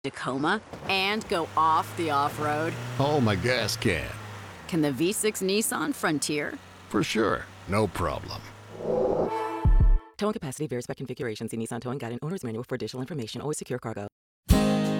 Tacoma and go off the off-road? Oh, my gas can. Can the V6 Nissan Frontier? For sure. No problem. Towing capacity varies by configuration. See Nissan Towing Guide and Owner's Manual for additional information. Always secure cargo.